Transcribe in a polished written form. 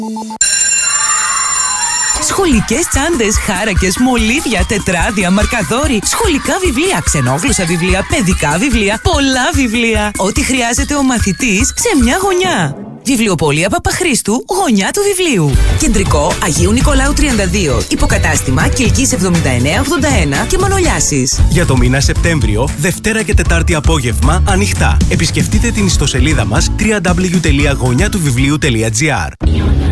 Σχολικές τσάντες, χάρακες, μολύβια, τετράδια, μαρκαδόροι, σχολικά βιβλία, ξενόγλωσσα βιβλία, παιδικά βιβλία, πολλά βιβλία. Ό,τι χρειάζεται ο μαθητής σε μια γωνιά. Βιβλιοπωλεία Παπαχρήστου, γωνιά του βιβλίου. Κεντρικό Αγίου Νικολάου 32. Υποκατάστημα Κιλκής 7981 και Μανολιάσης. Για το μήνα Σεπτέμβριο, Δευτέρα και Τετάρτη απόγευμα, ανοιχτά. Επισκεφτείτε την ιστοσελίδα μας www.γωνιατουβιβλίου.gr.